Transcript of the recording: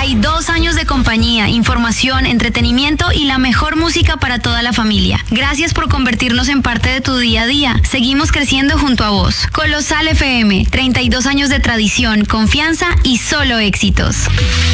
32 años de compañía, información, entretenimiento y la mejor música para toda la familia. Gracias por convertirnos en parte de tu día a día. Seguimos creciendo junto a vos. Colosal FM, 32 años de tradición, confianza y solo éxitos.